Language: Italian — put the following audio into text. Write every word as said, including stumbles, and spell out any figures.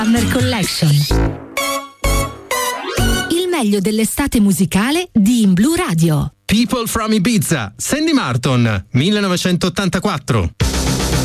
Summer Collection. Il meglio dell'estate musicale di In Blu Radio. People from Ibiza, Sandy Martin, millenovecentottantaquattro.